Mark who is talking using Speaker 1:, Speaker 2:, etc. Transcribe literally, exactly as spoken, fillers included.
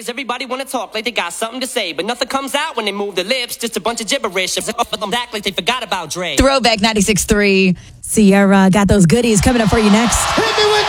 Speaker 1: nowadays, everybody wanna talk like they got something to say, but nothing comes out when they move their lips, just a bunch of gibberish. Act like they forgot about Dre.
Speaker 2: Throwback ninety-six point three. Sierra got those goodies coming up for you next.